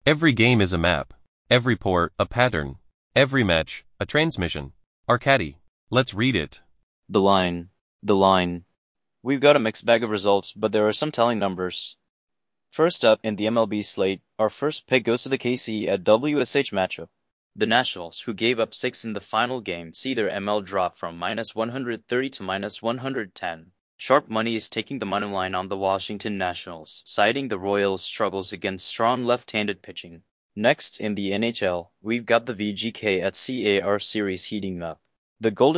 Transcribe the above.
Every game is a map. Every port, a pattern. Every match, a transmission. Arcadi. Let's read it. The line. The line. We've got a mixed bag of results, but there are some telling numbers. First up in the MLB slate, our first pick goes to the KC at WSH matchup. The Nationals, who gave up 6 in the final game, see their ML drop from -130 to -110. Sharp money is taking the money line on the Washington Nationals, citing the Royals' struggles against strong left-handed pitching. Next, in the NHL, we've got the VGK at CAR series heating up. The Golden